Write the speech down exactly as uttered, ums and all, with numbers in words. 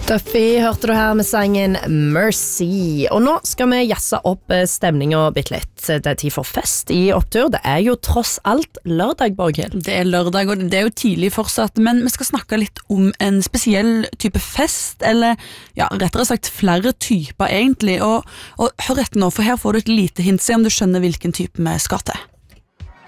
Duffy hørte du her med sangen Mercy. Og nå skal vi jazze opp stemningen bitte litt. Det er tid for fest i opptur. Det er jo tross alt lørdag, Borghild. Det er lørdag, og det er jo tidlig fortsatt, men vi skal snakke litt om en spesiell type fest, eller ja, rettere sagt flere typer egentlig. Og, og hør etter nå, for her får du et lite hint, se om du skjønner hvilken type vi skal til.